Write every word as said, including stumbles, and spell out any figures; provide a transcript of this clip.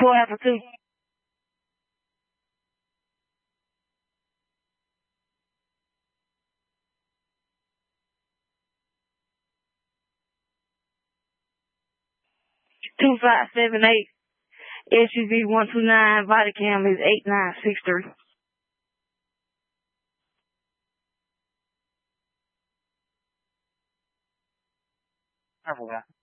Four Alpha Two. Two five seven eight. S U V one two nine. Body cam is eight nine six three. I forgot.